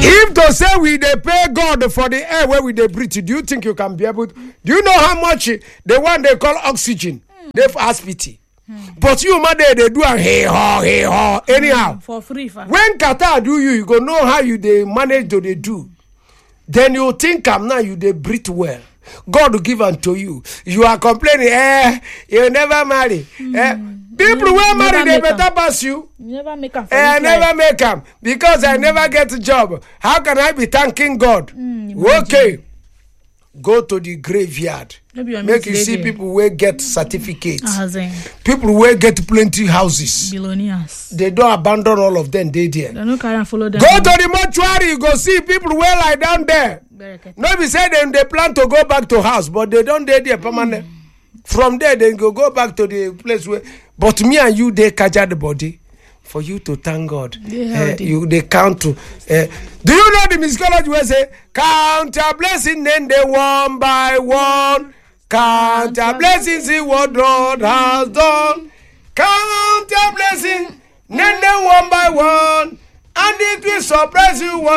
If to say we they pay God for the air where we they breathe, do you think you can be able to? Do you know how much the one they call oxygen? They ask pity. But you man they do a hey ho anyhow for free. When Qatar do you go know how you they manage to they do. Then you think I'm now you they breathe well. God will give unto you. You are complaining, you never marry. People will marry, they better pass you. You never make them. I never make them because I never get a job. How can I be thanking God? Okay. Go to the graveyard. Make you see people who get certificates. People who get plenty houses. Billionaires. They don't abandon all of them. They there. They don't carry and follow them. Go to the mortuary. You go see people who lie down there. Nobody say they plan to go back to house, but they don't there permanent. From there they go back to the place where. But me and you they catch the body. For you to thank God, they count to. Do you know the musicology where say count your blessings and they one by one? Count your blessings, see what God has done. Count your blessings and they one by one, and it will surprise you.